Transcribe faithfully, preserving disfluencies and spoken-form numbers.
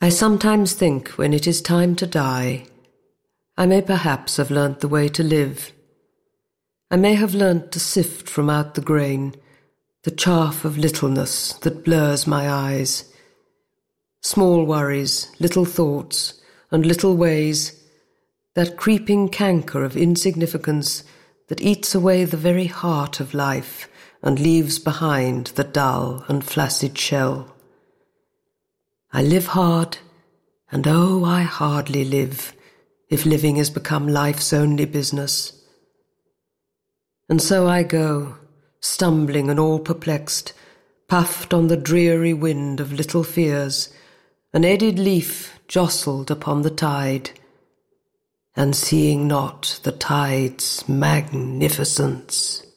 I sometimes think when it is time to die, I may perhaps have learnt the way to live. I may have learnt to sift from out the grain the chaff of littleness that blurs my eyes. Small worries, little thoughts, and little ways, that creeping canker of insignificance that eats away the very heart of life and leaves behind the dull and flaccid shell. I live hard, and oh, I hardly live, if living has become life's only business. And so I go, stumbling and all perplexed, puffed on the dreary wind of little fears, an eddied leaf jostled upon the tide, and seeing not the tide's magnificence.